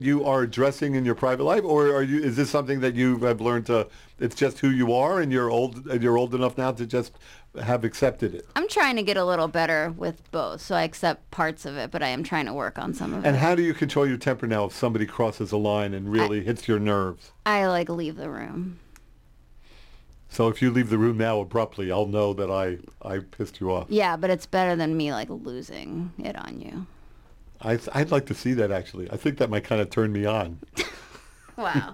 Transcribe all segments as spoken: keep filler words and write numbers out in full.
you are dressing in your private life, or are you? Is this something that you have learned to? It's just who you are, and you're old. And you're old enough now to just have accepted it. I'm trying to get a little better with both, so I accept parts of it, but I am trying to work on some of And it. how do you control your temper now if somebody crosses a line and really I, hits your nerves? I like leave the room. So if you leave the room now abruptly, I'll know that I I pissed you off. Yeah, but it's better than me like losing it on you. I I'd like to see that actually. I think that might kind of turn me on. Wow.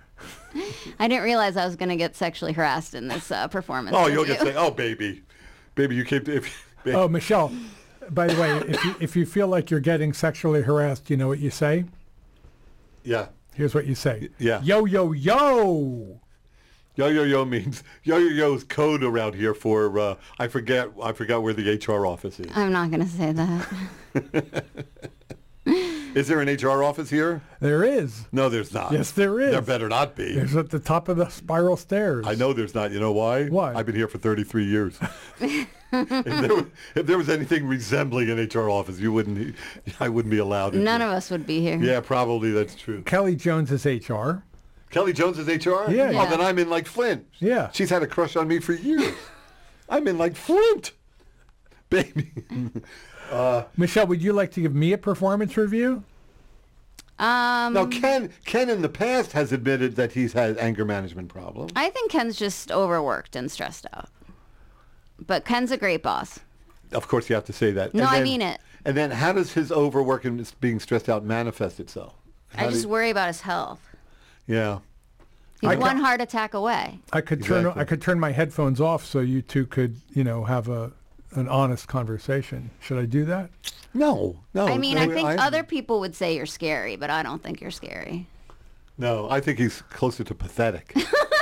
I didn't realize I was going to get sexually harassed in this uh, performance. Oh, with you'll you. get say, oh, baby, baby, you came to. If, baby. Oh, Michelle, by the way, if you, if you feel like you're getting sexually harassed, you know what you say? Yeah. Here's what you say. Yeah. Yo, yo, yo. Yo yo yo means yo yo yo is code around here for uh, I forget I forgot where the H R office is. I'm not going to say that. Is there an H R office here? There is. No, there's not. Yes, there is. There better not be. There's at the top of the spiral stairs. I know there's not. You know why? Why? I've been here for thirty-three years. if, there was, if there was anything resembling an H R office, you wouldn't. I wouldn't be allowed. None of us would be here. Yeah, probably that's true. Kelly Jones is H R. Kelly Jones is H R? Yeah. Oh, Yeah. then I'm in like Flint. Yeah. She's had a crush on me for years. I'm in like Flint. Baby. uh, Michelle, would you like to give me a performance review? Um, now, Ken, Ken in the past has admitted that he's had anger management problems. I think Ken's just overworked and stressed out. But Ken's a great boss. Of course, you have to say that. No, And I then- mean it. And then how does his overwork and being stressed out manifest itself? How I do just you- worry about his health. Yeah. He's I one ca- heart attack away. I could turn Exactly. I could turn my headphones off so you two could, you know, have a an honest conversation. Should I do that? No, no. I mean, no, I think other people would say you're scary, but I don't think you're scary. No, I think he's closer to pathetic.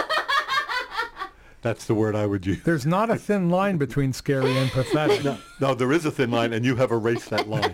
That's the word I would use. There's not a thin line between scary and pathetic. No, no, there is a thin line, and you have erased that line.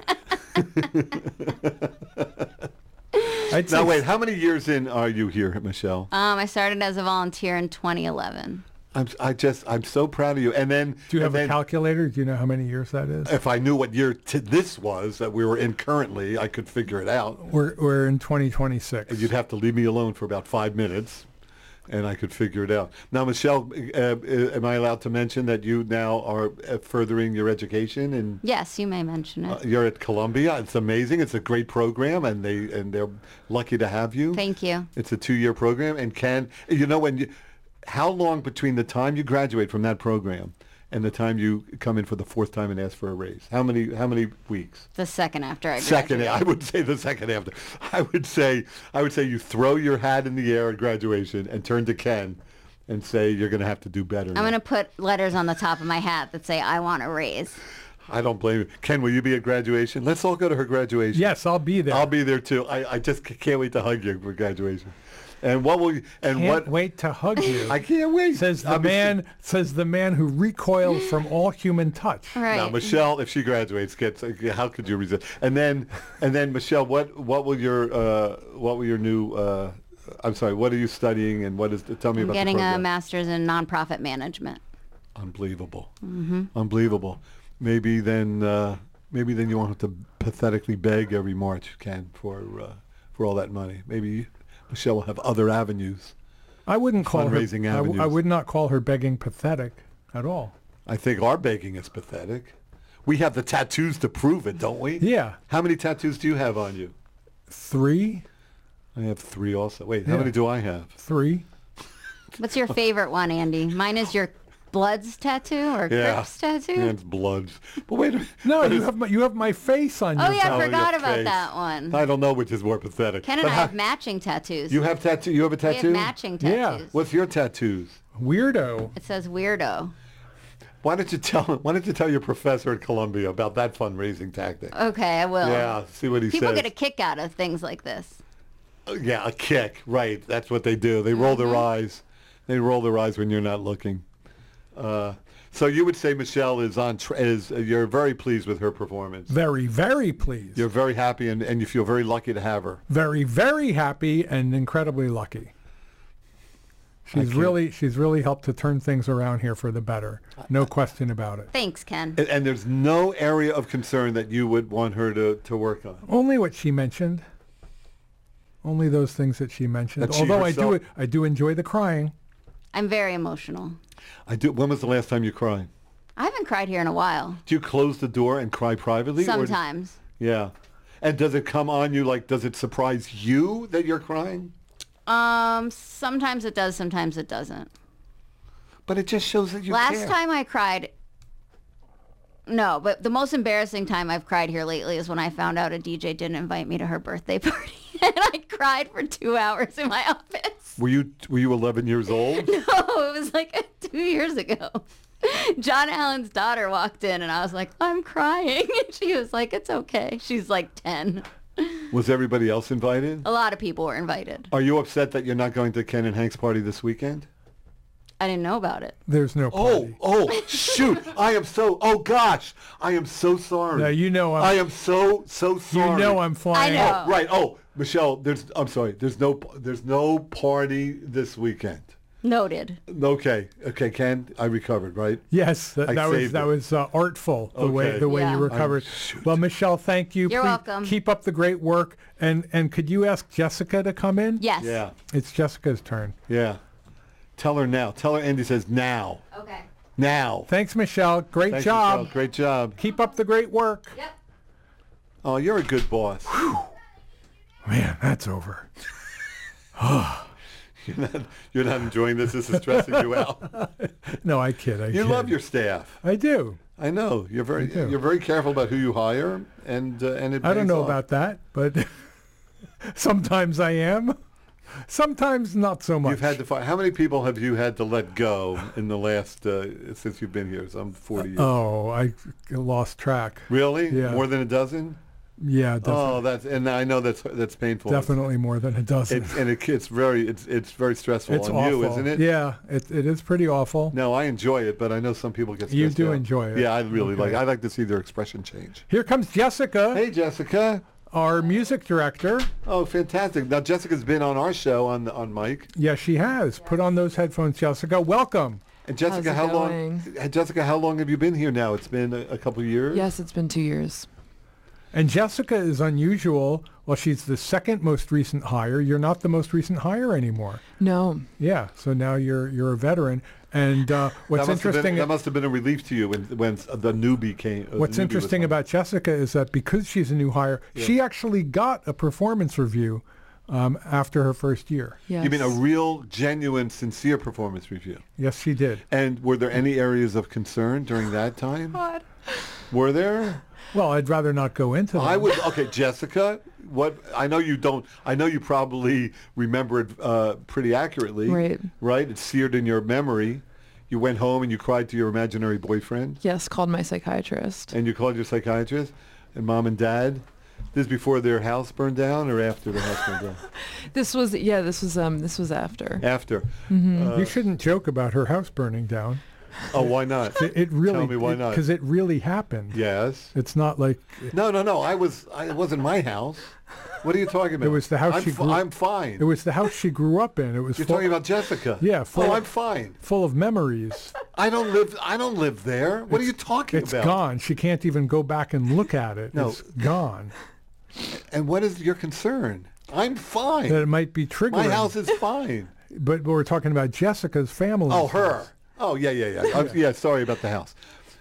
I'd say Now, wait, how many years in are you here, Michelle? Um, I started as a volunteer in twenty eleven. I'm, I just, I'm so proud of you. And then, do you have and a then calculator? Do you know how many years that is? if I knew what year t- this was that we were in currently, I could figure it out. We're we're in twenty twenty-six. And you'd have to leave me alone for about five minutes, and I could figure it out. Now, Michelle, uh, am I allowed to mention that you now are uh, furthering your education and Yes, you may mention it. uh, you're at Columbia? It's amazing. It's a great program, and they and they're lucky to have you. Thank you. It's a two-year program, and can you know when you? How long between the time you graduate from that program and the time you come in for the fourth time and ask for a raise? How many? How many weeks? The second after I Second, graduated. I would say the second after. I would say, I would say you throw your hat in the air at graduation and turn to Ken, and say you're going to have to do better. I'm going to put letters on the top of my hat that say, I want a raise. I don't blame you. Ken, will you be at graduation? Let's all go to her graduation. Yes, I'll be there. I'll be there too. I, I just c- can't wait to hug you for graduation. And what will you? And Can't what? wait to hug you. I can't wait. Says the I'll be- man. Says the man who recoils from all human touch. Right. Now, Michelle, if she graduates, gets how could you resist? And then, and then, Michelle, what what will your uh, what will your new? Uh, I'm sorry. What are you studying? And what is? Tell me I'm about getting the a program. master's in nonprofit management. Unbelievable. Mm-hmm. Unbelievable. Maybe then, uh, maybe then you won't have to pathetically beg every March, Ken, for uh, for all that money. Maybe Michelle will have other avenues. I wouldn't call her. Fundraising I, w- I avenues. would not call her begging pathetic at all. I think our begging is pathetic. We have the tattoos to prove it, don't we? Yeah, How many tattoos do you have on you? three, I have three also. Wait, how Yeah. many do I have? three. What's your favorite one, Andy? Mine is your Bloods tattoo or Yeah. Crips tattoo? Yeah, it's Bloods. But wait a minute. No, What you is- have my you have my face on Oh, your. yeah, I Oh, forgot your about face. that one. I don't know which is more pathetic. Ken and But I how- have matching tattoos. You have tattoo. You have a we have tattoo. matching Yeah. tattoos. What's your tattoos? Weirdo. It says weirdo. Why don't you tell Why don't you tell your professor at Columbia about that fundraising tactic? Okay, I will. Yeah, see what he People says. get a kick out of things like this. Uh, yeah, a kick. Right. That's what they do. They roll Mm-hmm. their eyes. They roll their eyes when you're not looking. Uh, so you would say Michelle is on. Tra- is uh, you're very pleased with her performance. Very, very pleased. You're very happy, and, and you feel very lucky to have her. Very, very happy and incredibly lucky. She's can't- really she's really helped to turn things around here for the better. No question about it. Thanks, Ken. And, and there's no area of concern that you would want her to, to work on. Only what she mentioned. only those things that she mentioned. That she Although I do, herself- I do enjoy the crying. I'm very emotional. I do. When was the last time you cried? I haven't cried here in a while. Do you close the door and cry privately? or- Sometimes. Yeah. And does it come on you like, does it surprise you that you're crying? Um, sometimes it does, sometimes it doesn't. But it just shows that you Last care. time I cried, no, but the most embarrassing time I've cried here lately is when I found out a D J didn't invite me to her birthday party. And I cried for two hours in my office. Were you were you eleven years old? No, it was like two years ago. John Allen's daughter walked in and I was like, I'm crying. And she was like, it's okay. She's like ten. Was everybody else invited? A lot of people were invited. Are you upset that you're not going to Ken and Hank's party this weekend? I didn't know about it. There's no Oh, party. oh, shoot. I am so, oh gosh. I am so sorry. Now, you know I'm, I am so, so you sorry. know I'm flying. I know. Oh, right. Oh, Michelle, there's, I'm sorry. There's no, there's no party this weekend. Noted. Okay. Okay, Ken, I recovered, right? Yes, that, I that was saved that it. was uh, artful the way Okay. the way Yeah. you recovered. I'm- shoot. Well, Michelle, thank you. You're Please welcome. Keep up the great work. And and could you ask Jessica to come in? Yes. Yeah. It's Jessica's turn. Yeah. Tell her now. Tell her Andy says now. Okay. Now. Thanks, Michelle. Great Thanks, job. Michelle. Great job. Keep up the great work. Yep. Oh, you're a good boss. Man, that's over. You're not, you're not enjoying this. This is stressing you out. No, I kid. I You kid. love your staff. I do. I know. You're very do. you're very careful about who you hire, and uh, and it. I don't pays know off. about that, but sometimes I am. Sometimes not so much. You've had to find. How many people have you had to let go in the last uh, since you've been here? Some forty years. Oh, I lost track. Really? Yeah. More than a dozen? Yeah, definitely, Oh, that's and I know that's that's painful. definitely more than a dozen. It's, and it, it's very it's it's very stressful It's on awful. you, isn't it? Yeah, it, it is pretty awful. No, I enjoy it, but I know some people get stressed You do out. enjoy it. Yeah, I really Okay. like. I like to see their expression change. Here comes Jessica, Hey, Jessica. our music director. Oh, fantastic! Now Jessica's been on our show on on Mike. Yes, she has. Put on those headphones, Jessica. Welcome. And Jessica, How's it how long? going? Jessica, how long have you been here now? It's been a, a couple of years. Yes, it's been two years. And Jessica is unusual. Well, she's the second most recent hire. You're not the most recent hire anymore. No. Yeah. So now you're you're a veteran. And uh, what's that must interesting Have been, that must have been a relief to you when when the newbie came. uh, What's the newbie was interesting on. about Jessica is that because she's a new hire, she actually got a performance review um, after her first year. Yes. You mean a real, genuine, sincere performance review? Yes, she did. And were there any areas of concern during that time? God. Were there? Well, I'd rather not go into them. I would. Okay, Jessica. What I know you don't. I know you probably remember it uh, pretty accurately. Right. Right. It's seared in your memory. You went home and you cried to your imaginary boyfriend, Yes, called my psychiatrist. and you called your psychiatrist, and mom and dad. This is before their house burned down, or after the house burned down? This was yeah, this was um this was after. After. Mm-hmm. You shouldn't joke about her house burning down. Oh, why not? It, it really. Tell me why not. Because it really happened. Yes. It's not like No, no, no. I was. I, it wasn't my house. What are you talking about? It was the house I'm, she fi- grew- I'm fine. it was the house she grew up in. It was You're full, talking about Jessica. Yeah, full Oh, of- I'm fine. full of memories. I don't live. I don't live there. What are you talking It's about? gone. She can't even go back and look at it. No. It's gone. And what is your concern? I'm fine. That it might be triggering. My house is fine. But we're talking about Jessica's family. Oh, her. Oh, yeah, yeah, yeah. I'm- yeah, sorry about the house.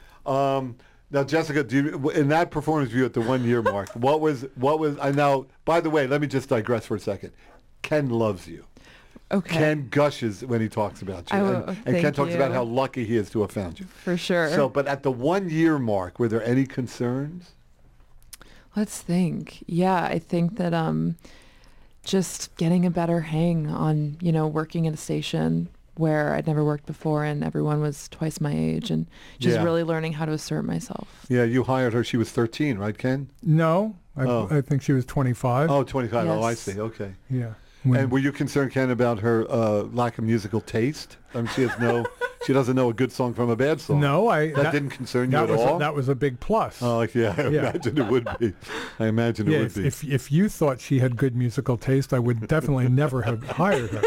Um, now, Jessica, do you, in that performance review at the one-year mark, what was, what was, I now, by the way, let me just digress for a second. Ken loves you. Okay. Ken gushes when he talks about you. I will- and, and thank Ken talks you. about how lucky he is to have found you. For sure. So, but at the one-year mark, were there any concerns? Let's think. Yeah, I think that um just getting a better hang on, you know, working at a station where I'd never worked before and everyone was twice my age and just Yeah. really learning how to assert myself. Yeah, you hired her. She was thirteen, right, Ken? No, I, Oh. I think she was twenty-five. Oh, twenty-five. Oh, I Yes. see. Okay. Yeah. When- And were you concerned, Ken, about her uh, lack of musical taste? I mean, she has no, she doesn't know a good song from a bad song. no, I. that, didn't concern you that at was all. A, that was a big plus. Oh, yeah, I Yeah. imagine it would be. I imagine yeah, it would if, be. if if you thought she had good musical taste, I would definitely never have hired her.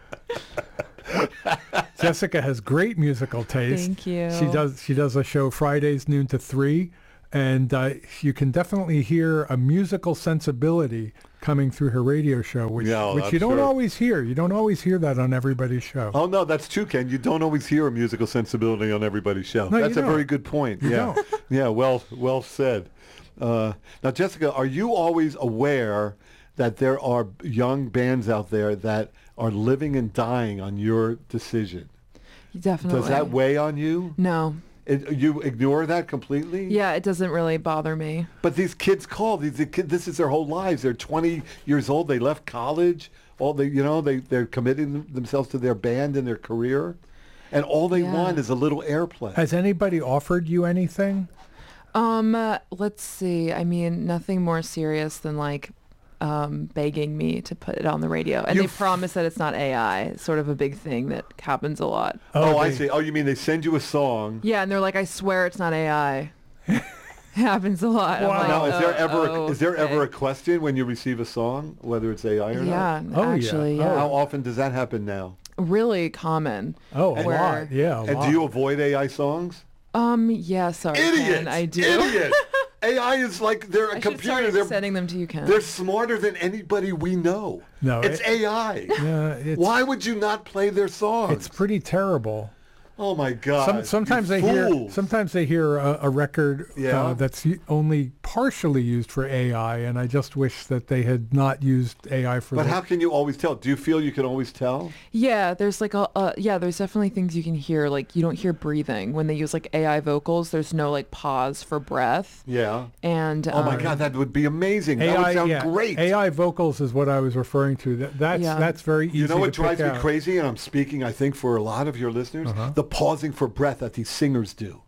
Jessica has great musical taste. Thank you. She does. She does a show Fridays noon to three, and uh, you can definitely hear a musical sensibility coming through her radio show, which, Yeah, which I'm you don't sure. always hear. You don't always hear that on everybody's show. Oh, no, that's true, Ken. You don't always hear a musical sensibility on everybody's show. No, you that's a don't. very good point. You yeah. don't. Yeah, well, well said. Uh, now, Jessica, are you always aware that there are young bands out there that are living and dying on your decision? Definitely. Does that weigh on you? No. It, you ignore that completely? Yeah, it doesn't really bother me. But these kids call. These the kid, this is their whole lives. They're twenty years old. They left college. All they, you know, they they're committing themselves to their band and their career, and all they Yeah. want is a little airplay. Has anybody offered you anything? Um, uh, let's see. I mean, nothing more serious than like um, begging me to put it on the radio. And You they f- promise that it's not A I. It's sort of a big thing that happens a lot. oh, I they- see. Oh, you mean they send you a song? Yeah, and they're like, I swear it's not A I. It happens a lot. I'm Wow. like, Now, is there "Oh, ever a, oh, is there ever a okay." question when you receive a song, whether it's A I or Yeah, not? Oh, yeah. actually, Oh. yeah. How often does that happen now? Really common. Oh, a Where- lot. Yeah, a And lot. do you avoid A I songs? Um, yeah, sorry, Idiot! Ken, I do. Idiot! A I is like they're a I should computer. start They're sending them to you, Ken. they're smarter than anybody we know. No, it's it- A I. Yeah, it's, Why would you not play their songs? it's pretty terrible. Oh my God! Some, sometimes you they hear fools. sometimes they hear a, a record Yeah. uh, that's u- only partially used for A I, and I just wish that they had not used A I for But the, how can you always tell? Do you feel you can always tell? Yeah, there's like a uh, yeah, there's definitely things you can hear. Like you don't hear breathing when they use like A I vocals. There's no like pause for breath. Yeah. And Oh my um, God, that would be amazing. That A I. would sound yeah, great. A I vocals is what I was referring to. That, that's Yeah. that's very easy. You know what to drives pick me out. crazy, and I'm speaking, I think, for a lot of your listeners? Uh-huh. The pausing for breath that these singers do.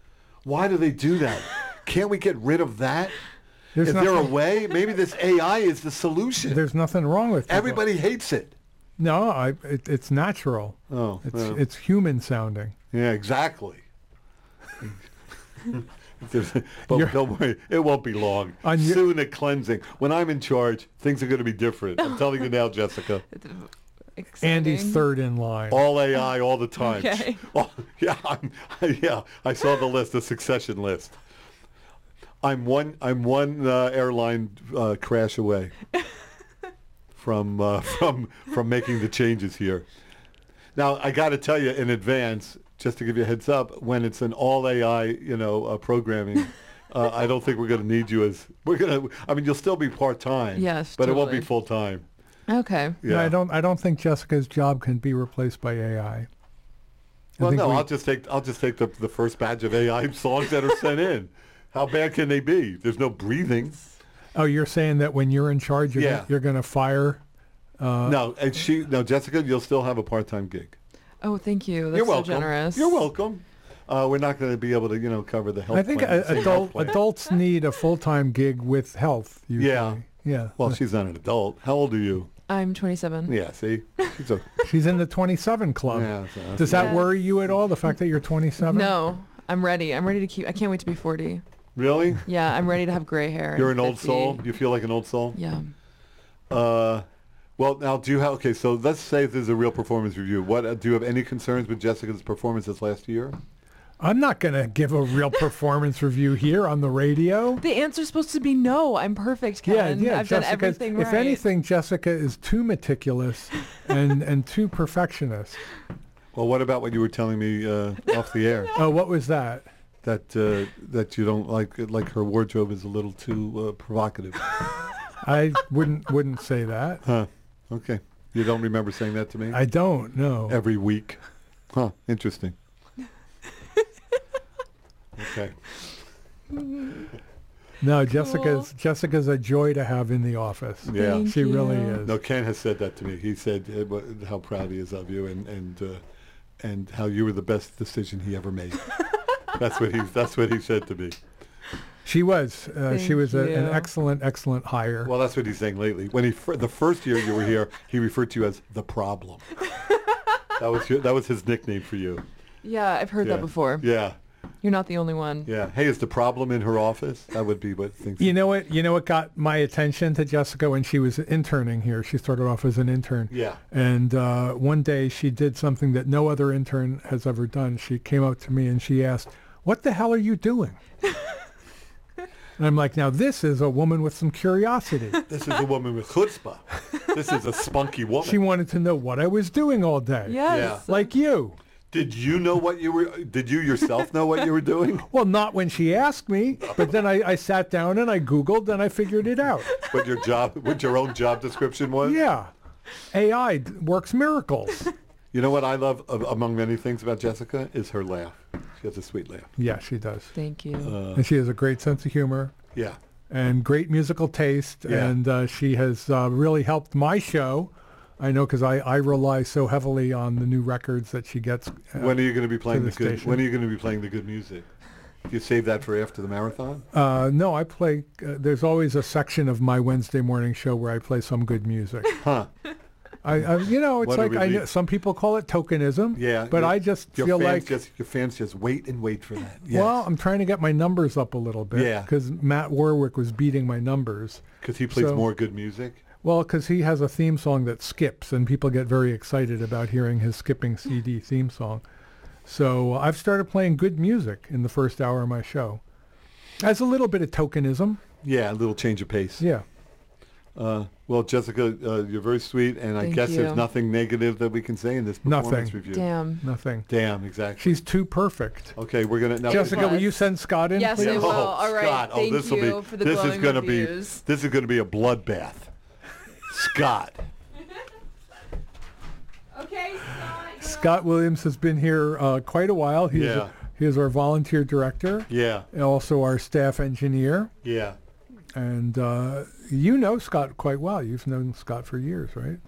Why do they do that? Can't we get rid of that? There's Is there a nothing- way? Maybe this A I is the solution. There's nothing wrong with people. Everybody hates it. No, I, it, it's natural. Oh, It's well, it's human sounding. yeah, exactly. There's- but You're- don't worry, it won't be long. On your- Soon a cleansing. When I'm in charge, things are going to be different. I'm telling you now, Jessica. exciting. Andy's third in line. All A I, all the time. Okay. Oh, yeah, I'm, yeah. I saw the list, the succession list. I'm one. I'm one uh, airline uh, crash away from uh, from from making the changes here. Now I got to tell you in advance, just to give you a heads up, when it's an all A I, you know, uh, programming. Uh, I don't think we're going to need you as we're going to. I mean, you'll still be part time. Yes, but it won't be totally. full time. Okay. Yeah. No, I don't. I don't think Jessica's job can be replaced by A I. I Well, think no, we- I'll just take I'll just take the the first batch of A I songs that are sent in. How bad can they be? There's no breathing. Oh, you're saying that when you're in charge, you're Yeah. gonna, you're going to fire. Uh, no, and she no Jessica, you'll still have a part-time gig. Oh, thank you. That's You're so welcome. generous. You're welcome. Uh, we're not going to be able to, you know, cover the health. I think plan, a, same adult health plan. adults need a full time gig with health. Usually. Yeah. Yeah. Well, she's not an adult. How old are you? I'm twenty-seven. Yeah, see, she's a. She's in the twenty-seven club. Yeah, so that's- Does that Yeah. worry you at all? The fact that you're twenty-seven? No, I'm ready. I'm ready to keep. I can't wait to be forty. Really? Yeah, I'm ready to have gray hair. You're and an old fifty. soul. You feel like an old soul. Yeah. Uh, well, now do you have? Okay, so let's say this is a real performance review. What uh, do you have any concerns with Jessica's performance this last year? I'm not going to give a real performance review here on the radio. The answer's supposed to be no. I'm perfect, Ken. Yeah, yeah. I've done Jessica, everything if right. anything, Jessica is too meticulous and, and too perfectionist. Well, what about what you were telling me uh, off the air? Oh, what was that? That uh, that you don't like like her wardrobe is a little too uh, provocative. I wouldn't wouldn't say that. Huh. Okay. You don't remember saying that to me? I don't know. Every week. Huh. Interesting. Okay. No, Jessica's Jessica's a joy to have in the office. Yeah. Thank She really you. is. No, Ken has said that to me. He said uh, wha- how proud he is of you and and uh, and how you were the best decision he ever made. That's what he that's what he said to me. She was. Uh, she Thank was a, an you. excellent, excellent hire. Well, that's what he's saying lately. When he fir- the first year you were here, he referred to you as the problem. That was your, that was his nickname for you. Yeah, I've heard Yeah. that before. Yeah. You're not the only one. Yeah. Hey, is the problem in her office? That would be what things. You know what? You know what got my attention to Jessica when she was interning here? She started off as an intern. Yeah. And uh, one day she did something that no other intern has ever done. She came up to me and she asked, "What the hell are you doing?" And I'm like, now this is a woman with some curiosity. This is a woman with chutzpah. This is a spunky woman. She wanted to know what I was doing all day. Yes. Like you. Did you know what you were? Did you yourself know what you were doing? Well, not when she asked me, but then I, I sat down and I Googled and I figured it out. What your job? What your own job description was? Yeah. A I d- works miracles. You know what I love uh, among many things about Jessica is her laugh. She has a sweet laugh. Yeah, she does. Thank you. Uh, And she has a great sense of humor yeah. and great musical taste. Yeah. And uh, she has uh, really helped my show. I know because I, I rely so heavily on the new records that she gets. Uh, When are you going to be playing the the good? station. When are you going to be playing the good music? Do you save that for after the marathon? uh, no, I play. Uh, there's always a section of my Wednesday morning show where I play some good music. Huh? I, I you know, it's What a like I know, relief. some people call it tokenism. Yeah. But your- I just your feel fans like. just, your fans just wait and wait for that. Yes. Well, I'm trying to get my numbers up a little bit. Yeah. Because Matt Warwick was beating my numbers. because he plays so- more good music. Well, because he has a theme song that skips, and people get very excited about hearing his skipping C D theme song. So uh, I've started playing good music in the first hour of my show. As a little bit of tokenism. Yeah, a little change of pace. Yeah. Uh, well, Jessica, uh, you're very sweet, and I Thank guess there's you. nothing negative that we can say in this performance Nothing. review. Damn. Nothing. Damn, exactly. She's too perfect. Okay, we're gonna now. Jessica, will you send Scott in, Yes, please? I will. Oh, All right. Scott. Thank oh, this will you be, for the this is glowing gonna reviews. be this is gonna be a bloodbath. Scott. Okay, Scott. Scott Williams has been here uh, quite a while. He's, Yeah. he is our volunteer director, Yeah, and also our staff engineer. yeah. And uh, you know Scott quite well. You've known Scott for years, right?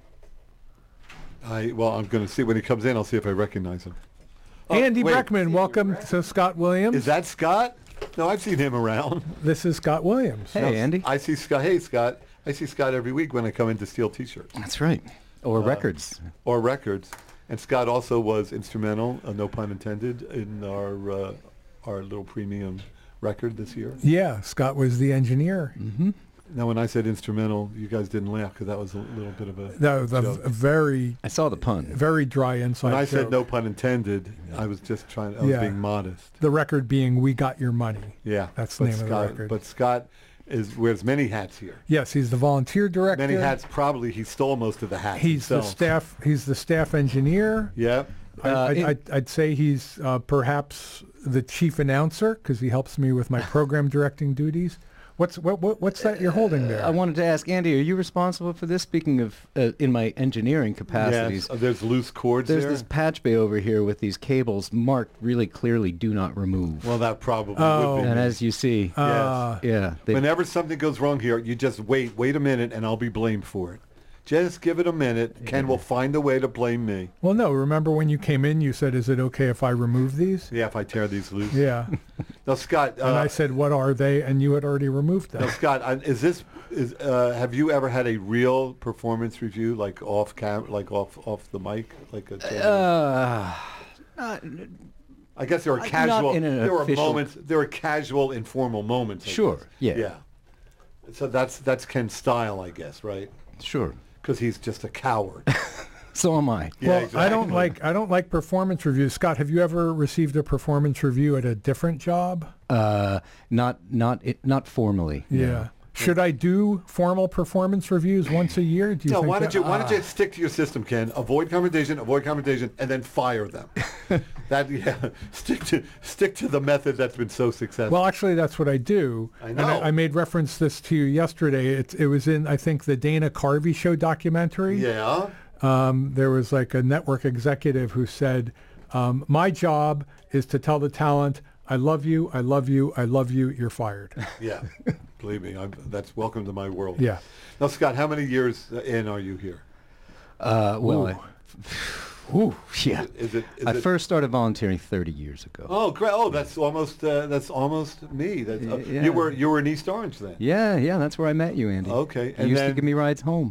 I well, I'm gonna see when he comes in. I'll see if I recognize him. Oh, Andy wait, Breckman, welcome to Scott Williams. Is that Scott? No, I've seen him around. This is Scott Williams. Hey, No, Andy. I see Scott. Hey, Scott. I see Scott every week when I come in to steal T-shirts That's right. Or records. or records. And Scott also was instrumental, uh, no pun intended, in our uh, our little premium record this year. Yeah, Scott was the engineer. Mm-hmm. Now, when I said instrumental, you guys didn't laugh because that was a little bit of a. That was a, joke. a very, I saw the pun. very dry inside When I joke. said no pun intended, I was just trying. I was Yeah. being modest. The record being "We Got Your Money." Yeah, That's the but name of the Scott, record. But Scott is wears many hats here. Yes, he's the volunteer director. Many hats. Probably he stole most of the hats. He's the himself. staff. He's the staff engineer. Yeah. I, Uh, I, in- I'd, I'd say he's uh, perhaps the chief announcer because he helps me with my program directing duties. What's what, what what's that you're holding there? I wanted to ask Andy, are you responsible for this? Speaking of uh, in my engineering capacities, Yes. Oh, there's loose cords there's there. this patch bay over here with these cables marked really clearly "Do not remove." Well, that probably Oh. would be. and me. as you see, Uh, yeah, they, Whenever something goes wrong here, you just wait, wait a minute, and I'll be blamed for it. Just give it a minute. Ken will find a way to blame me. well, no. Remember when you came in, you said, "Is it okay if I remove these?" Yeah, if I tear these loose. Yeah. Now, Scott. Uh, And I said, "What are they?" And you had already removed now, them. Scott, I- is this? Is uh, have you ever had a real performance review, like off cam, like off off the mic, like a? uh, not- I guess there are not casual. in an There are official- moments. There are casual, informal moments. I Sure, guess. yeah. Yeah. So that's that's Ken's style, I guess, right? sure. Because he's just a coward. So am I. Yeah, well, I don't exactly. like I don't like performance reviews. Scott, have you ever received a performance review at a different job? Uh, not not it, not formally. Yeah. Should I do formal performance reviews once a year? Do you No, think why that- don't you why don't you stick to your system, Ken? Avoid confrontation, avoid confrontation, and then fire them. that yeah, stick to stick to the method that's been so successful. Well, actually, that's what I do. I And know. I, I made reference this to you yesterday. It, it was in, I think, the Dana Carvey show documentary. yeah, Um, there was like a network executive who said, um, my job is to tell the talent, I love you, I love you, I love you, you're fired. yeah. Believe me, I'm, that's welcome to my world. Yeah. Now, Scott, how many years in are you here? Uh, well, I, Ooh, yeah. Is it? Is I it first started volunteering thirty years ago. Oh, great! Oh, that's almost uh, that's almost me. That's, uh, Y- yeah. You were you were in East Orange then. Yeah, yeah, that's where I met you, Andy. Okay, You and used then- to give me rides home.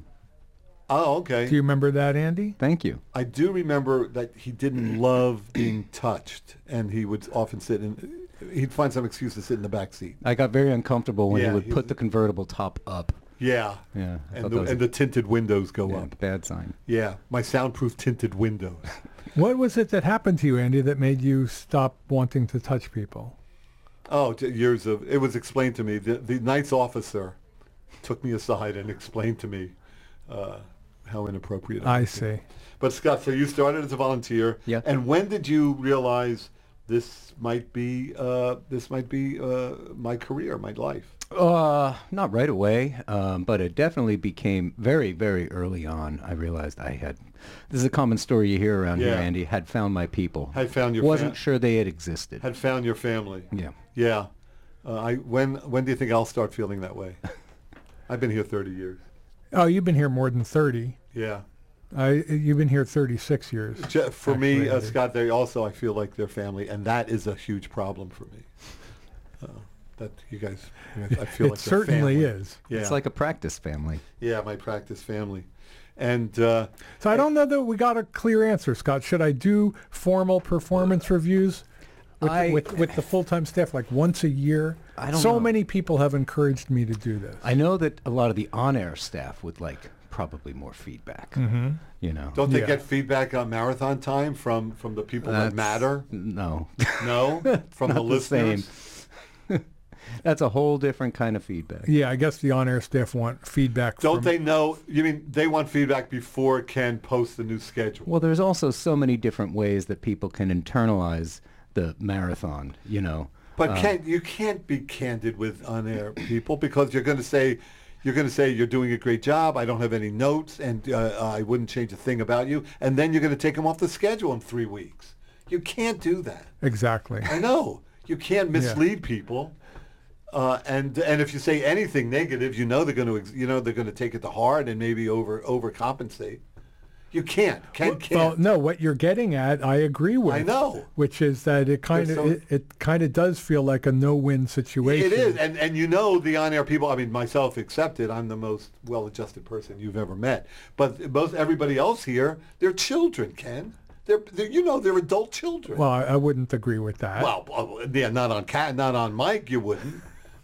Oh, okay. Do you remember that, Andy? Thank you. I do remember that he didn't love being touched, and he would often sit in. He'd find some excuse to sit in the back seat. I got very uncomfortable when Yeah, he would he put was- the convertible top up. Yeah. Yeah, I And thought the, that was and a- the tinted windows go Yeah, up. bad sign. Yeah, my soundproof tinted windows. What was it that happened to you, Andy, that made you stop wanting to touch people? Oh, j- years of, it was explained to me. The, the night's officer took me aside and explained to me uh, how inappropriate it I was. see. But Scott, so you started as a volunteer. Yeah. And when did you realize this might be uh, this might be uh, my career, my life? Uh, not right away, um, but it definitely became very, very early on. I realized I had, this is a common story you hear around here, Yeah. Andy, had found my people. Had found your Wasn't fam- sure they had existed. Had found your family. Yeah. Yeah. Uh, I when when do you think I'll start feeling that way? I've been here thirty years. Oh, you've been here more than thirty. Yeah. I you've been here thirty-six years. Je- For me, Actually, uh, Andy. Scott, they also I feel like they're family, and that is a huge problem for me. Uh, that you guys, I feel It like they're certainly family. is. Yeah. It's like a practice family. yeah, my practice family, and uh, So I don't know that we got a clear answer, Scott. Should I do formal performance reviews with, I- with, with the full-time staff like once a year? I don't so know. many people have encouraged me to do this. I know that a lot of the on-air staff would like probably more feedback. Mm-hmm. You know. don't they Yeah. get feedback on marathon time from from the people that That's- matter? No. No, from the Not the same. listeners. That's a whole different kind of feedback. Yeah, I guess the on-air staff want feedback. Don't from, they know? You mean they want feedback before Ken posts the new schedule? Well, there's also so many different ways that people can internalize the marathon, you know. But Uh, can't you can't be candid with on-air people because you're going to say you're going to say you're doing a great job. I don't have any notes, and uh, I wouldn't change a thing about you. And then you're going to take them off the schedule in three weeks. You can't do that. Exactly. I know you can't mislead people. Uh, and and if you say anything negative, you know they're going to ex- you know they're going to take it to heart and maybe over overcompensate. You can't. Ken Well, can't. no, what you're getting at, I agree with. I know. Which is that it kind of There's so- it, it kind of does feel like a no-win situation. It is, and and you know the on-air people. I mean, myself accepted. I'm the most well-adjusted person you've ever met. But most everybody else here, they're children, Ken. They're, they're you know they're adult children. Well, I, I wouldn't agree with that. well, uh, yeah, not on cat, not on Mike. You wouldn't.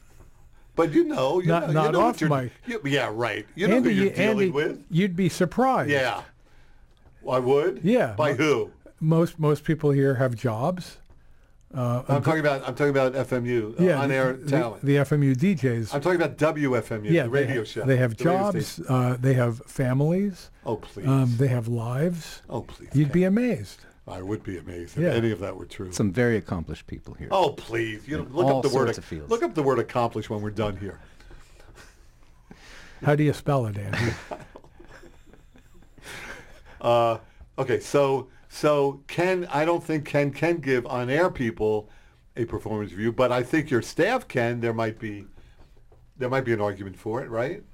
But you know, you Not- know, not you know off what you're, mic. You, yeah, right. You know Andy, who you're you- dealing Andy, with. you'd be surprised. Yeah, I would. Yeah. By who? Most most people here have jobs. Uh, I'm talking about. I'm talking about F M U, uh, yeah, on-air the, talent. The, the F M U D Js. I'm talking about W F M U, yeah, the radio they, ha- show. They have the radio jobs. station. Uh, they have families. Oh please. Um, they have lives. oh please. You'd Ken. be amazed. I would be amazed if Yeah. any of that were true. Some very accomplished people here. Oh please, you know, In look all up the word. sorts of fields. Look up the word "accomplish" when we're done here. How do you spell it, Andy? Uh, okay, so so Ken, I don't think Ken can give on-air people a performance review, but I think your staff can. There might be there might be an argument for it, right?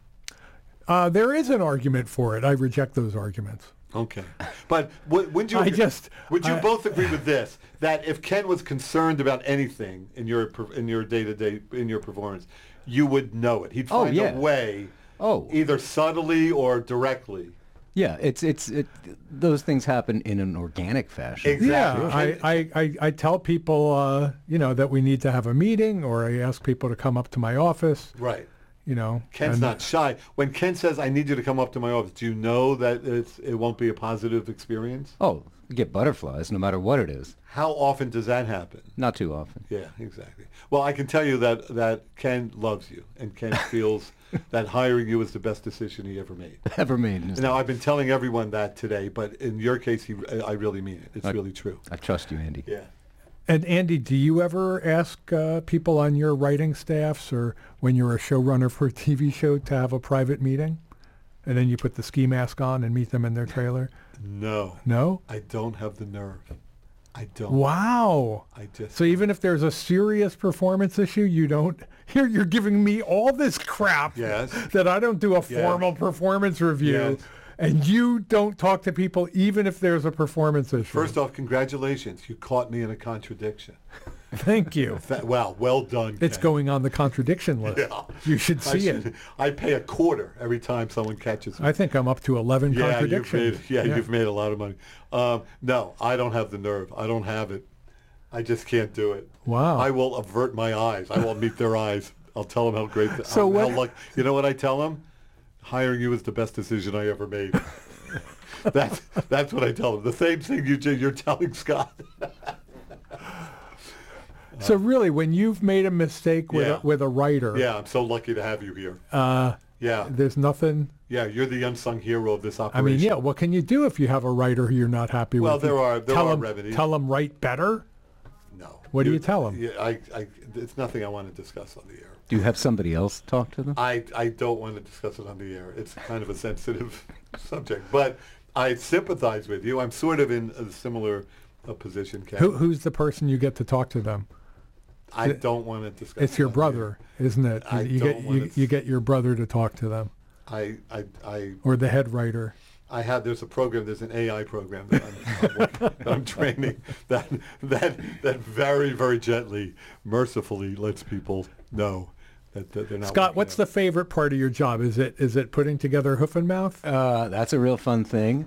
Uh, there is an argument for it. I reject those arguments. Okay, but w- wouldn't you? I agree- just- would you I- both agree with this? That if Ken was concerned about anything in your per- in your day to day in your performance, you would know it. He'd Oh, find yeah. a way, Oh. either subtly or directly. Yeah, it's it's it, those things happen in an organic fashion. Exactly. Yeah, I, I, I, I tell people, uh, you know, that we need to have a meeting, or I ask people to come up to my office, Right. you know. Ken's and- not shy. When Ken says, "I need you to come up to my office," do you know that it's, it won't be a positive experience? Oh, you get butterflies no matter what it is. How often does that happen? Not too often. Yeah, exactly. Well, I can tell you that, that Ken loves you, and Ken feels that hiring you was the best decision he ever made. Ever made. in his Now, life. I've been telling everyone that today, but in your case, he, I really mean it. It's I- really true. I trust you, Andy. Yeah. And Andy, do you ever ask uh, people on your writing staffs, or when you're a showrunner for a T V show, to have a private meeting? And then you put the ski mask on and meet them in their trailer? No, No? I don't have the nerve. I don't. Wow. I just. So even if there's a serious performance issue, you don't, you're, you're giving me all this crap Yes. that I don't do a Yes. formal performance review, Yes. and you don't talk to people even if there's a performance issue. First off, congratulations. You caught me in a contradiction. Thank you. That, wow, well done. It's Ken. going on the contradiction list. Yeah. You should I see should- it. I pay a quarter every time someone catches me. I think I'm up to eleven yeah, you've contradictions. made, yeah, you've made a lot of money. Um, no, I don't have the nerve. I don't have it. I just can't do it. Wow. I will avert my eyes. I won't meet their eyes. I'll tell them how great. The, So how, what- how luck, you know what I tell them? Hiring you is the best decision I ever made. that's that's what I tell them. The same thing you ju- you're telling Scott. So really, when you've made a mistake with Yeah. a, with a writer, Yeah, I'm so lucky to have you here. uh, Yeah, there's nothing. yeah, you're the unsung hero of this I operation. mean, yeah. What can you do if you have a writer who you're not happy Well, with? there You are- there tell are him, remedies. Tell them write better. No. What do you tell 'em? Yeah, I, I, it's nothing I want to discuss on the air. Do you have somebody else talk to them? I, I don't want to discuss it on the air. It's kind of a sensitive subject. But I sympathize with you. I'm sort of in a similar uh, position, Ken. Who, who's the person you get to talk to them? I don't want to discuss It's it your on the air. brother, isn't it? I you don't get wanna you, s- you get your brother to talk to them, I, I, I, or the head writer. I have, there's a program, there's an A I program that I'm, I'm, working- that I'm training that, that, that very, very gently, mercifully lets people know that, that they're not Scott, working what's out. the favorite part of your job? Is it is it putting together Hoof and Mouth? Uh, that's a real fun thing.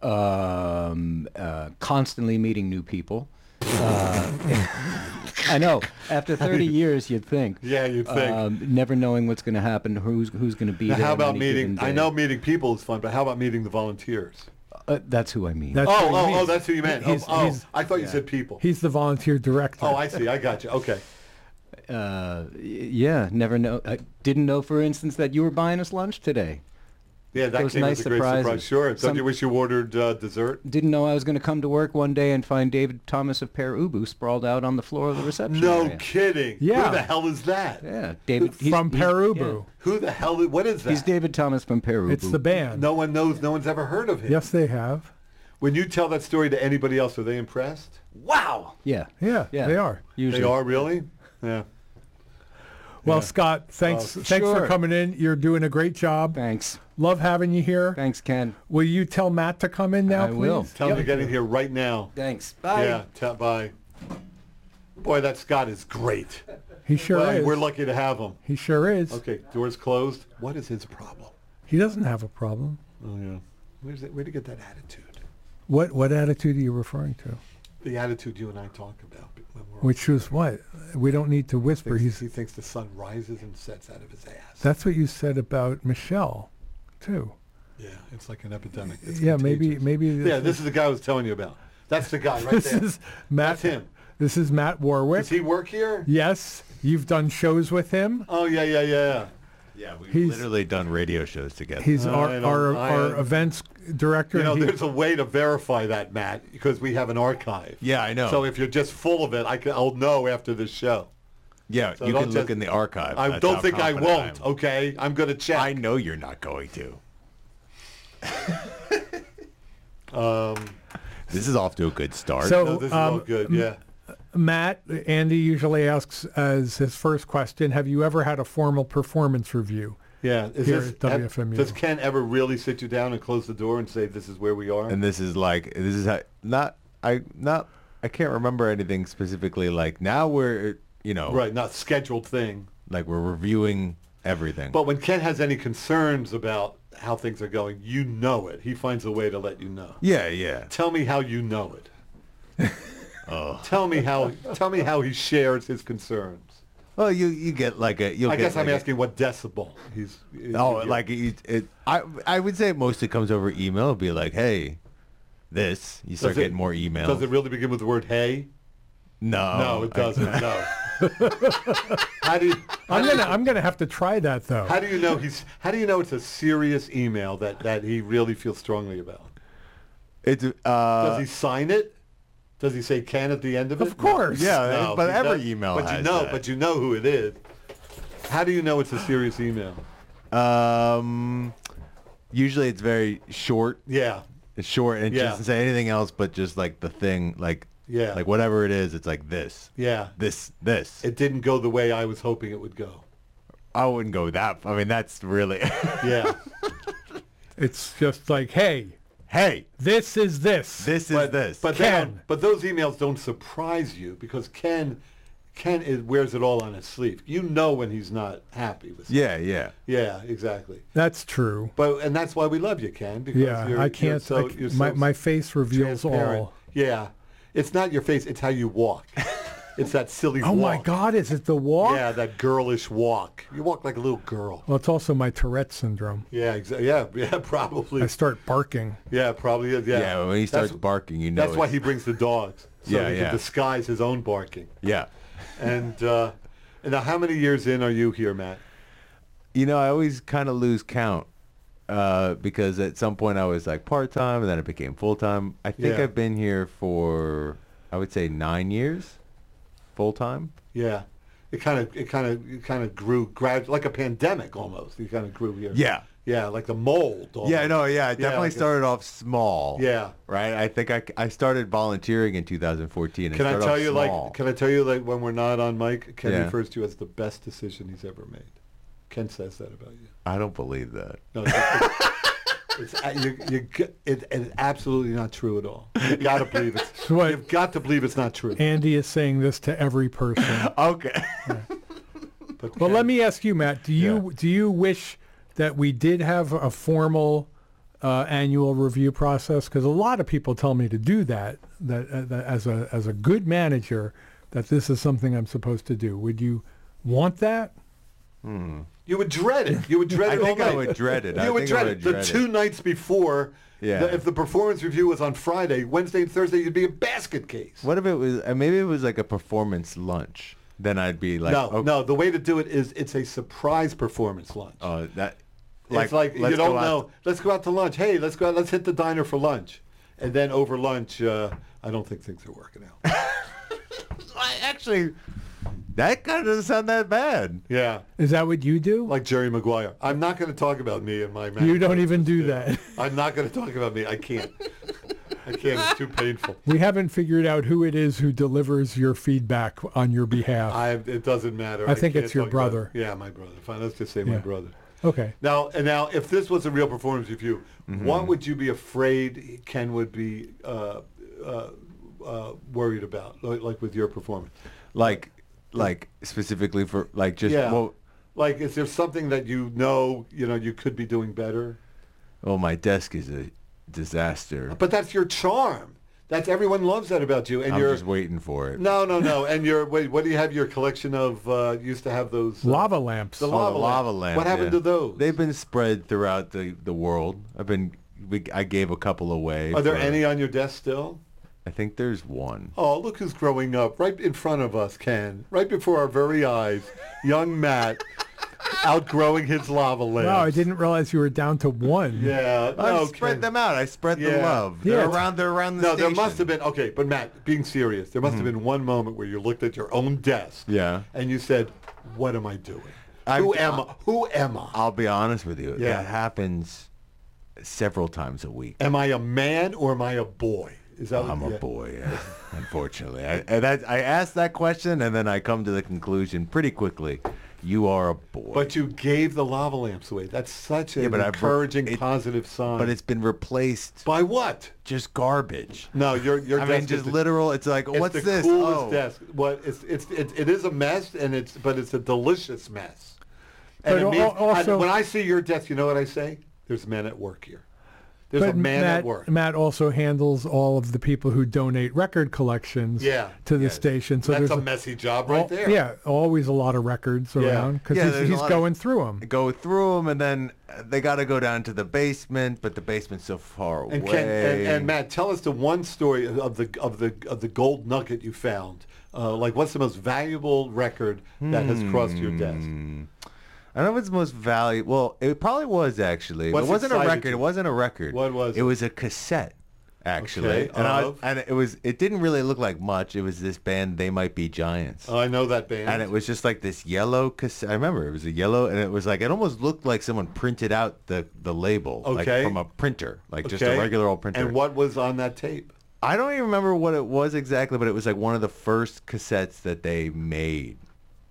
Um, uh, constantly meeting new people. Uh, I know. After thirty years, you'd think. Yeah, you'd think. Um, never knowing what's going to happen, who's who's going to be Now, there. how on about any meeting, given I day. know meeting people is fun, but how about meeting the volunteers? Uh, that's who I mean. That's Oh, what he oh, oh, means. that's who you meant. He's- oh, oh, he's- I thought you yeah. said people. He's the volunteer director. Oh, I see. I got you. Okay. Uh, y- yeah, never know. I didn't know, for instance, that you were buying us lunch today. Yeah, that Those came nice as a great surprise. surprises. Sure. Don't Some- you wish you ordered uh, dessert? Didn't know I was going to come to work one day and find David Thomas of Per Ubu sprawled out on the floor of the reception No area. kidding. Yeah. Who the hell is that? Yeah, David. he's- from he's- Perubu. Who the hell is, what is Yeah. that? He's David Thomas from Per Ubu. It's the band. No one knows. No one's ever heard of him. Yes, they have. When you tell that story to anybody else, are they impressed? Wow. Yeah. Yeah, Yeah. they are. Usually. They are really? Yeah. Well, Yeah. Scott, thanks Oh, thanks for sure. coming in. You're doing a great job. Thanks. Love having you here. Thanks, Ken. Will you tell Matt to come in now, I please? will. Tell them to get in here right now. Thanks. Bye. Yeah. Tell, bye. Boy, that Scott is great. He sure Well, is. we're lucky to have him. He sure is. Okay, doors closed. What is his problem? He doesn't have a problem. Oh yeah. Where's it? Where'd he get that attitude? What what attitude are you referring to? The attitude you and I talk about. When we're Which was what? We don't need to whisper. thinks, He's he thinks the sun rises and sets out of his ass. That's what you said about Michelle, too. Yeah, it's like an epidemic. It's yeah, maybe contagious. maybe. Yeah, this is the guy I was telling you about. That's the guy right this there. is Matt. That's him. This is Matt Warwick. Does he work here? Yes, you've done shows with him. Oh yeah, yeah, yeah. Yeah, we've He's- literally done radio shows together. He's I our don't- our, I, our uh, events director. You know, and he- there's a way to verify that, Matt, because we have an archive. yeah, I know. So if you're just full of it, I can, I'll know after this show. yeah, so you don't can look just- in the archive. I That's don't how think I confident won't. am. Okay, I'm gonna check. I know you're not going to. Um, This is off to a good start. So- no, this is all Um, good. Yeah. Matt, Andy usually asks as his first question, have you ever had a formal performance review? Yeah. Is Here this, at W F M U. Does Ken ever really sit you down and close the door and say, "This is where we are"? and this is like this is how, not I not I can't remember anything specifically. Like now we're you know right, not scheduled thing. like we're reviewing everything. But when Ken has any concerns about how things are going, you know it. He finds a way to let you know. yeah, yeah. Tell me how you know it. Oh. Tell me how. Tell me how he shares his concerns. Well, you you get like a you'll I get guess I'm like a- asking what decibel he's. Oh, you get. like it, it. I I would say it mostly comes over email. It'd be like, hey, this. You start Does it- getting more emails. Does it really begin with the word "hey"? No, no, it I- doesn't. No. how do you? How I'm do gonna you, I'm gonna have to try that though. how do you know he's? How do you know it's a serious email that that he really feels strongly about? It's uh. Does he sign it? Does he say "Ken" at the end of it? Of course. Yeah, No, but he every does- email But you has know, that. but you know who it is. How do you know it's a serious email? Um, usually it's very short. Yeah. It's short and it Yeah. doesn't say anything else but just like the thing, like Yeah. like whatever it is. It's like this, Yeah. this, this. It didn't go the way I was hoping it would go. I wouldn't go that. I mean, that's really. Yeah. It's just like, hey, Hey, this is this. this is but this. But they Ken. don't- but those emails don't surprise you because Ken, Ken is, wears it all on his sleeve. You know when he's not happy with. yeah, yeah. Yeah, exactly. That's true. But and that's why we love you, Ken. Because Yeah, you're, I can't. You're so, I c- you're my so my face reveals transparent. all. Yeah, it's not your face; it's how you walk. It's that silly Oh walk. my God! Is it the walk? Yeah, that girlish walk. You walk like a little girl. Well, it's also my Tourette syndrome. Yeah, exactly. Yeah, yeah, probably. I start barking. Yeah, probably is. Yeah. Yeah, when he starts That's- barking, you know. That's why it's- he brings the dogs. So Yeah, he yeah. can disguise his own barking. Yeah. And, uh, and now, how many years in are you here, Matt? You know, I always kind of lose count uh, because at some point I was like part-time and then it became full-time. I think Yeah. I've been here for, I would say, nine years full-time. Yeah. It kind of, it kind of, it kind of grew grad like a pandemic almost. You kind of grew here. Yeah. Yeah, like the mold. Almost. Yeah, no, yeah, I definitely like a- started off small. Yeah. Right? I think I, I started volunteering in two thousand fourteen. Can I started tell off you, small. like, can I tell you, like, when we're not on mic, Ken Yeah. refers to you as the best decision he's ever made. Ken says that about you. I don't believe that. No, it's, it's, it's, you, you, g- it, it's absolutely not true at all. You got to believe it. So what- You've got to believe it's not true. Andy is saying this to every person. Okay. But Well, Ken- let me ask you, Matt. Do you Yeah. do you wish that we did have a formal uh, annual review process? Because a lot of people tell me to do that. That, uh, that as a as a good manager, that this is something I'm supposed to do. Would you want that? You would dread it. You would dread I it all think I night. would dread it. You I would think I dread would it. The dread two it. nights before, Yeah. the, if the performance review was on Friday, Wednesday and Thursday, you'd be a basket case. What if it was, uh, maybe it was like a performance lunch? Then I'd be like, no, okay, no. The way to do it is it's a surprise performance lunch. Oh, that, it's like you let's don't go out- know. Let's go out to lunch. Hey, let's go out. Let's hit the diner for lunch, and then over lunch, uh, I don't think things are working out. I actually, that kind of doesn't sound that bad. Yeah, Is that what you do? like Jerry Maguire. I'm not going to talk about me and my man. You don't even do that. I'm not going to talk about me. I can't. I can't. It's too painful. We haven't figured out who it is who delivers your feedback on your behalf. I. It doesn't matter. I think can't it's your talk about- brother. Yeah, my brother. Fine. Let's just say my Yeah. brother. Okay. Now, and now, if this was a real performance review, Mm-hmm. what would you be afraid Ken would be uh, uh, uh, worried about, like, like with your performance? Like, like specifically for like just Yeah. well, Like, is there something that you know, you know, you could be doing better? well, my desk is a disaster. But that's your charm. That's everyone loves that about you. And I'm you're just waiting for it. no, no, no. And you're wait. What do you have? Your collection of uh, used to have those uh, Lava lamps. The Oh, lava, the lava lamp. lamp. What happened yeah. to those? They've been spread throughout the, the world. I've been, we, I gave a couple away. Are there for- any on your desk still? I think there's one. Oh, look who's growing up right in front of us, Ken. Right before our very eyes. Young Matt outgrowing his lava lamp. Wow, I didn't realize you were down to one. Yeah. I No, spread Ken. them out. I spread the Yeah. love. Yeah, They're it's- around. They're around the No, station. there must have been. Okay, but Matt, being serious, there must Mm-hmm. have been one moment where you looked at your own desk. Yeah. And you said, "What am I doing? I'm- Who am I? Who am I? I'll be honest with you. Yeah. It happens several times a week. Am I a man or am I a boy?" Is that? I'm what, a yeah. boy, yeah, unfortunately. I, and I, I asked that question, and then I come to the conclusion pretty quickly. You are a boy. But you gave the lava lamps away. That's such an Yeah, but I bro- encouraging, it- positive sign. but it's been replaced. by what? Just garbage. No, your your I desk mean, just is the- literal. It's like, It's what's the this? coolest Oh. desk. What it's it's it, it is a mess, and it's but it's a delicious mess. But And it al- means, also- I- when I see your desk, you know what I say? There's men at work here. There's But a man Matt, at work. Matt also handles all of the people who donate record collections Yeah, to the yes. station. So That's there's a messy job right al- there. Yeah, always a lot of records Yeah. around because Yeah, he's, there's a he's lot going of- through them. Go through them, and then uh, they got to go down to the basement, but the basement's so far away. And, Ken, and, and Matt, tell us the one story of the of the of the gold nugget you found. Uh, like, what's the most valuable record that has crossed your desk? Hmm. I don't know if it's the most valuable. Well, it probably was actually. What's it wasn't a excited record. you? It wasn't a record. What was it? it? was a cassette, actually. Okay, and, I, of? and it was. It didn't really look like much. It was this band, They Might Be Giants. Oh, I know that band. And it was just like this yellow cassette. I remember it was a yellow, and it was like it almost looked like someone printed out the the label, like Okay. from a printer, like just Okay. a regular old printer. And what was on that tape? I don't even remember what it was exactly, but it was like one of the first cassettes that they made.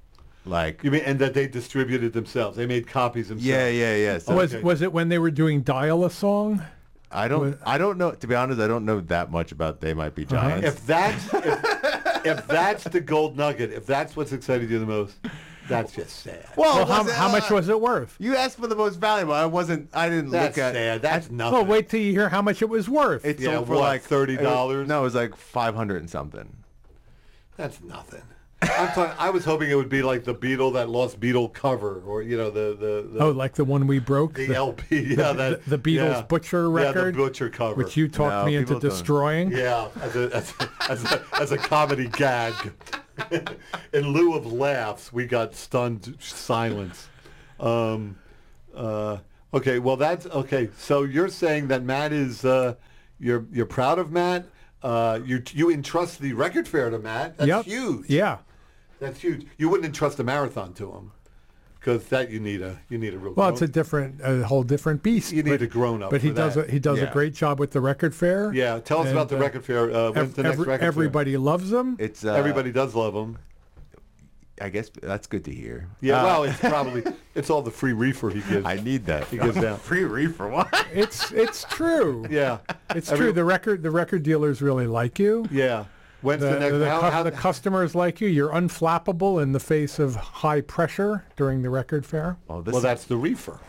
Like, You mean, and that they distributed themselves? They made copies themselves. yeah, yeah, yeah. So Was Okay. was it when they were doing Dial a Song? I don't, Was- I don't know. To be honest, I don't know that much about They Might Be Giants. If that's if, if that's the gold nugget, if that's what's excited you the most, that's just sad. well, Well, it how, wasn't- how much uh, was it worth? You asked for the most valuable. I wasn't. I didn't That's look at. sad. That's nothing. Well, wait till you hear how much it was worth. It's Yeah, sold for what, like thirty dollars? it was- No, it was like five hundred and something. That's nothing. I'm talking, I was hoping it would be like the Beatle, that Lost Beatle cover, or you know the the, the oh, like the one we broke? the The- L P, yeah, that the, the Beatles yeah. Butcher yeah, record? the Butcher cover, Which you talked No, me into people don't. destroying? yeah, as a as a, as a, as a comedy gag. In lieu of laughs, we got stunned silence. Um, uh, okay, well that's okay. So you're saying that Matt is uh, you're you're proud of Matt. Uh, you you entrust the record fair to Matt. That's Yep. huge. Yeah. That's huge. You wouldn't entrust a marathon to him, because that you need a you need a real. Well, it's a grown- different, a whole different beast. You need but, a grown up. But he for does that. a, he does Yeah. a great job with the record fair. Yeah, tell us And, about the uh, record fair. Uh, when's Ev- the next every- record everybody loves them. It's uh, fair? Everybody does love him. I guess that's good to hear. Yeah, Uh, well, it's probably it's all the free reefer he gives. I need that. He gives out. Free reefer. What? It's it's true. Yeah, It's Every- true. The record the record dealers really like you. Yeah. When's the, The, next? the, how, cu- how, the customers like you. You're unflappable in the face of high pressure during the record fair. Well, this well, that's the reefer.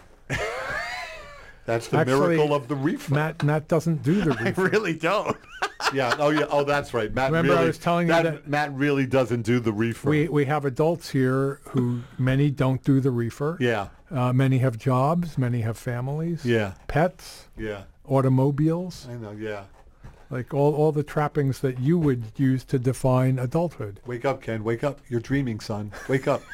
That's the Actually, miracle of the reefer. Matt Matt doesn't do the I reefer. really don't. Yeah. Oh, yeah. Oh, that's right. Matt. Remember I really, was telling you that- Matt really doesn't do the reefer. We we have adults here who many don't do the reefer. Yeah. Uh, many have jobs. Many have families. Yeah. Pets. Yeah. Automobiles. I know. Yeah. Like all, all the trappings that you would use to define adulthood. Wake up, Ken. Wake up. You're dreaming, son. Wake up.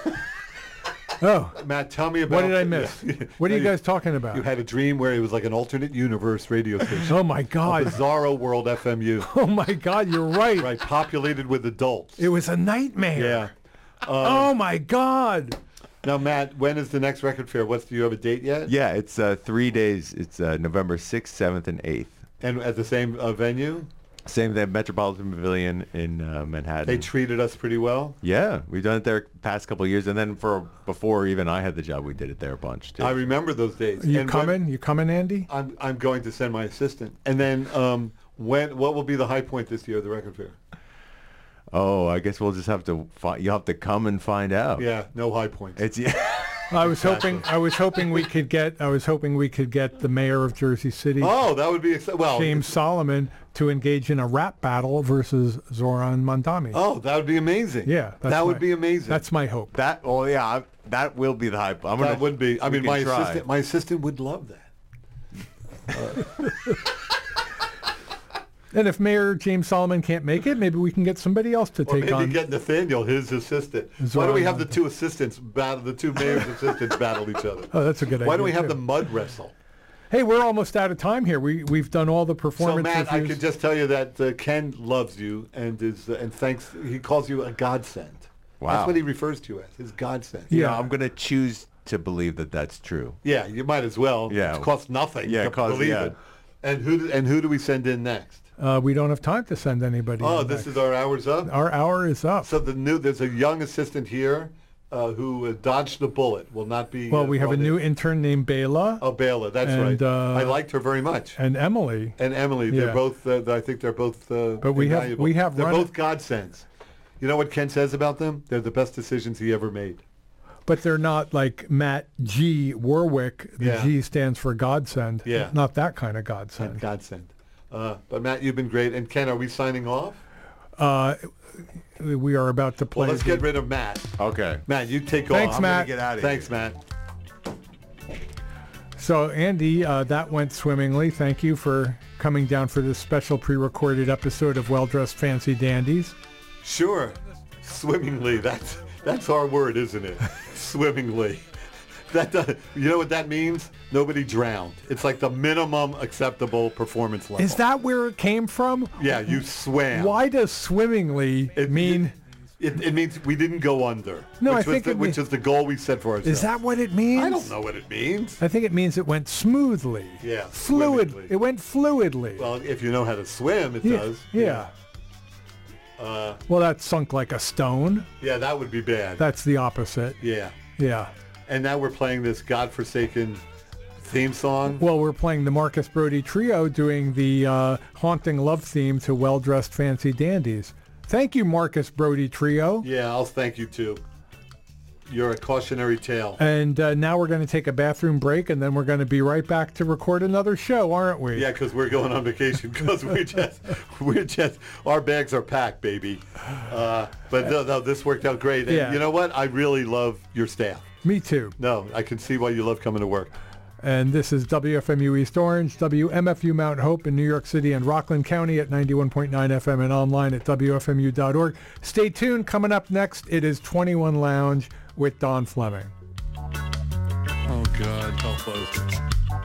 Oh, Matt, tell me about. what did I miss? Yeah. What are you No, guys talking about? You had a dream where it was like an alternate universe radio station. Oh my God. Bizarro World F M U. Oh my God, you're right. Right. Populated with adults. It was a nightmare. Yeah. Oh my God. Now, Matt, when is the next record fair? What's do you have a date yet? Yeah, it's uh, three days. It's uh, November sixth, seventh, and eighth. And at the same uh, venue? Same thing, Metropolitan Pavilion in uh, Manhattan. They treated us pretty well. yeah, we've done it there past couple of years, and then for before even I had the job, we did it there a bunch too. I remember those days. You And coming? when- You coming, Andy? I'm I'm going to send my assistant. And then um, when what will be the high point this year of the record fair? oh, I guess we'll just have to. Fi- you'll have to come and find out. Yeah, no high points. It's yeah. I was hoping. I was hoping we could get. I was hoping we could get the mayor of Jersey City, Oh, that would be exci- well. James Solomon, to engage in a rap battle versus Zoran Mandami. Oh, that would be amazing. Yeah, that's that would my- be amazing. That's my hope. That. Oh yeah. I, that will be the hype. I'm gonna. that would be. I we mean, can my try. assistant. My assistant would love that. And if Mayor James Solomon can't make it, maybe we can get somebody else to Or take maybe on. get Nathaniel, his assistant. Why Zoran don't we have the Mandami. two assistants battle? The two mayor's assistants battle each other. Oh, that's a good idea. Why don't we have too. the mud wrestle? Hey, we're almost out of time here. We we've done all the So performance Matt, I reviews. could just tell you that uh, Ken loves you and is uh, and thanks. He calls you a godsend. Wow. That's what he refers to you as his godsend. You Yeah. know, I'm gonna choose to believe that that's true. Yeah, you might as well. Yeah. It costs nothing. Yeah, to it costs- believe yeah. it. And who do, and who do we send in next? Uh, we don't have time to send anybody. Oh, in this next. is our hours up. Our hour is up. So the new there's a young assistant here uh, who uh, dodged the bullet. Will not be. Well, uh, we have a brought new in. intern named Bela Oh, Bela, that's and, right. uh, I liked her very much. and Emily. And Emily, they're Yeah. both. Uh, I think they're both. Uh, But we have- invaluable. we have They're run- both godsends. You know what Ken says about them? They're the best decisions he ever made. But they're not like Matt G. Warwick. The Yeah. G stands for godsend. Yeah. Not that kind of godsend. Godsend. Uh, but Matt, you've been great. And Ken, are we signing off? Uh, we are about to play. Well, let's the- get rid of Matt. Okay. Matt, you take Thanks, off. I'm Matt. gonna get out of Thanks, here. Matt. So, Andy, uh, that went swimmingly. Thank you for coming down for this special pre-recorded episode of Well Dressed Fancy Dandies. Sure. Swimmingly. That's that's our word, isn't it? Swimmingly. That does, you know what that means? Nobody drowned. It's like the minimum acceptable performance level. Is that where it came from? Yeah, you swam. Why does swimmingly It mean? It, it means we didn't go under. No, which I was think the, it which mean- is the goal we set for ourselves. Is that what it means? I don't know what it means. I think it means it went smoothly. Yeah, Fluid. swimmingly. It went fluidly. Well, if you know how to swim, it yeah. does. Yeah. Uh, Well, that sunk like a stone. yeah, that would be bad. That's the opposite. yeah. Yeah. And now we're playing this godforsaken theme song. Well, we're playing the Marcus Brody Trio doing the uh, haunting love theme to Well Dressed Fancy Dandies. Thank you, Marcus Brody Trio. Yeah, I'll thank you too. You're a cautionary tale. And uh, now we're going to take a bathroom break, and then we're going to be right back to record another show, aren't we? Yeah, because we're going on vacation. Because we just, we're just, our bags are packed, baby. Uh, but no, no, this worked out great. And Yeah. you know what? I really love your staff. Me too. No, I can see why you love coming to work. And this is W F M U East Orange, W M F U Mount Hope in New York City and Rockland County at ninety-one point nine F M and online at W F M U dot org. Stay tuned. Coming up next, it is twenty-one Lounge with Don Fleming. Oh, God, help us.